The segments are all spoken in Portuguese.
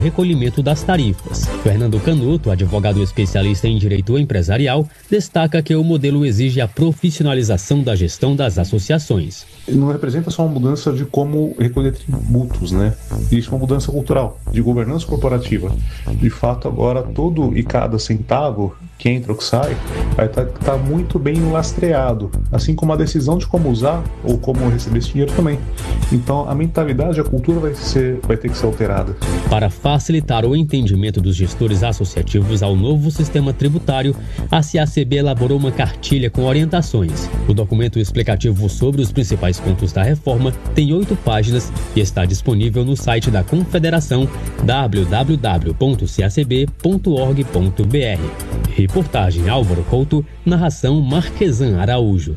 recolhimento das tarifas. Fernando Canuto, advogado especialista em direito empresarial, destaca que o modelo exige a profissionalização da gestão das associações. Não representa só uma mudança de como recolher tributos, né? Existe uma mudança cultural, de governança corporativa. De fato, agora todo e cada centavo que entra ou que sai vai estar muito bem lastreado, assim como a decisão de como usar ou como receber esse dinheiro também. Então, a mentalidade, a cultura vai ter que ser alterada. Para facilitar o entendimento dos gestores associativos ao novo sistema tributário, a CACB elaborou uma cartilha com orientações. O documento explicativo sobre os principais pontos da reforma tem 8 páginas e está disponível no site da Confederação www.cacb.org.br. Reportagem Álvaro Couto, narração Marquesan Araújo.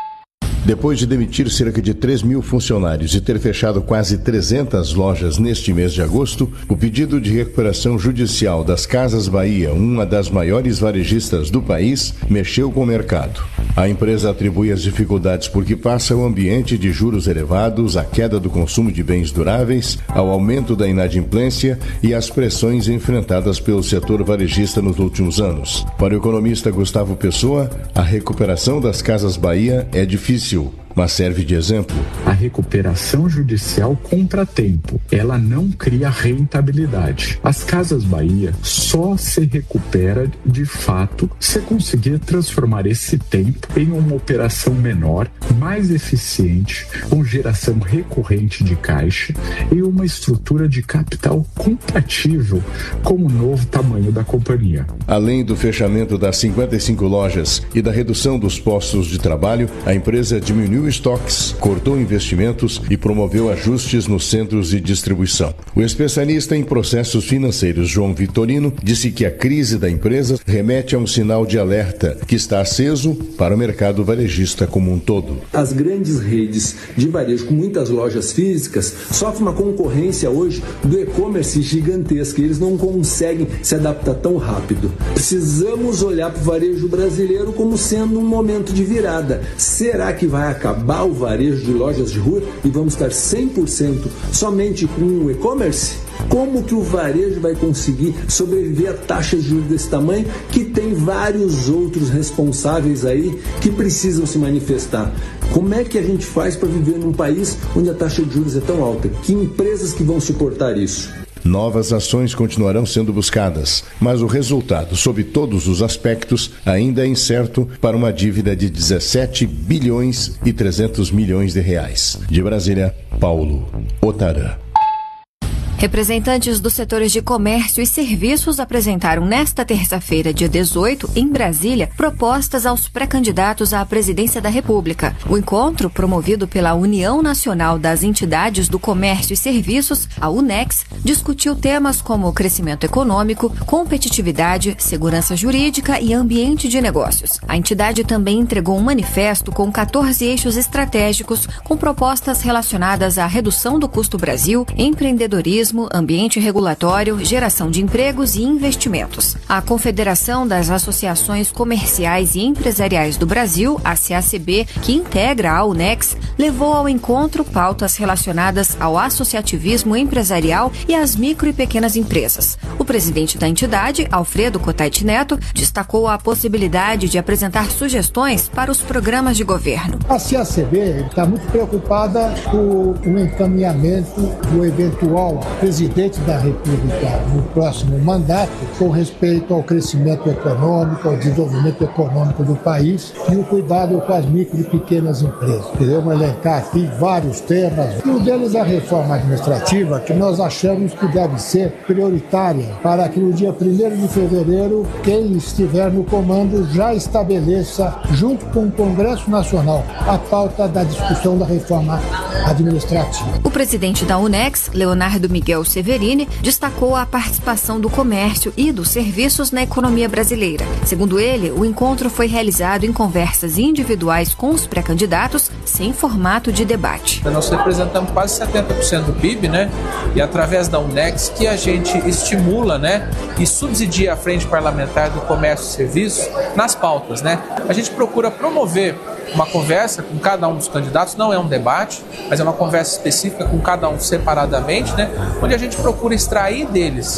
Depois de demitir cerca de 3 mil funcionários e ter fechado quase 300 lojas neste mês de agosto, o pedido de recuperação judicial das Casas Bahia, uma das maiores varejistas do país, mexeu com o mercado. A empresa atribui as dificuldades por que passa o ambiente de juros elevados, a queda do consumo de bens duráveis, ao aumento da inadimplência e às pressões enfrentadas pelo setor varejista nos últimos anos. Para o economista Gustavo Pessoa, a recuperação das Casas Bahia é difícil, mas serve de exemplo. A recuperação judicial compra tempo, ela não cria rentabilidade. As Casas Bahia só se recupera de fato se conseguir transformar esse tempo em uma operação menor, mais eficiente, com geração recorrente de caixa e uma estrutura de capital compatível com o novo tamanho da companhia. Além do fechamento das 55 lojas e da redução dos postos de trabalho, a empresa diminuiu estoques, cortou investimentos e promoveu ajustes nos centros de distribuição. O especialista em processos financeiros João Vitorino disse que a crise da empresa remete a um sinal de alerta que está aceso para o mercado varejista como um todo. As grandes redes de varejo com muitas lojas físicas sofrem uma concorrência hoje do e-commerce gigantesca. Eles não conseguem se adaptar tão rápido. Precisamos olhar para o varejo brasileiro como sendo um momento de virada. Será que vai acabar o varejo de lojas de rua e vamos estar 100% somente com o e-commerce? Como que o varejo vai conseguir sobreviver a taxas de juros desse tamanho, que tem vários outros responsáveis aí que precisam se manifestar? Como é que a gente faz para viver num país onde a taxa de juros é tão alta? Que empresas que vão suportar isso? Novas ações continuarão sendo buscadas, mas o resultado, sob todos os aspectos, ainda é incerto para uma dívida de 17 bilhões e 300 milhões de reais. De Brasília, Paulo Otarã. Representantes dos setores de comércio e serviços apresentaram nesta terça-feira, dia 18, em Brasília, propostas aos pré-candidatos à presidência da República. O encontro, promovido pela União Nacional das Entidades do Comércio e Serviços, a UNEX, discutiu temas como crescimento econômico, competitividade, segurança jurídica e ambiente de negócios. A entidade também entregou um manifesto com 14 eixos estratégicos com propostas relacionadas à redução do custo Brasil, empreendedorismo, ambiente regulatório, geração de empregos e investimentos. A Confederação das Associações Comerciais e Empresariais do Brasil, a CACB, que integra a UNEX, levou ao encontro pautas relacionadas ao associativismo empresarial e às micro e pequenas empresas. O presidente da entidade, Alfredo Cotait Neto, destacou a possibilidade de apresentar sugestões para os programas de governo. A CACB está muito preocupada com o encaminhamento do eventual presidente da República no próximo mandato com respeito ao crescimento econômico, ao desenvolvimento econômico do país e o cuidado com as micro e pequenas empresas. Queremos elencar aqui vários temas. Um deles é a reforma administrativa, que nós achamos que deve ser prioritária para que no dia 1º de fevereiro, quem estiver no comando já estabeleça, junto com o Congresso Nacional, a pauta da discussão da reforma administrativa. O presidente da UNEX, Leonardo Miguel Severini, destacou a participação do comércio e dos serviços na economia brasileira. Segundo ele, o encontro foi realizado em conversas individuais com os pré-candidatos, sem formato de debate. Nós representamos quase 70% do PIB, né? E através da UNEX que a gente estimula, né? E subsidia a frente parlamentar do comércio e serviços nas pautas, né? A gente procura promover uma conversa com cada um dos candidatos, não é um debate, mas é uma conversa específica com cada um separadamente, né? Onde a gente procura extrair deles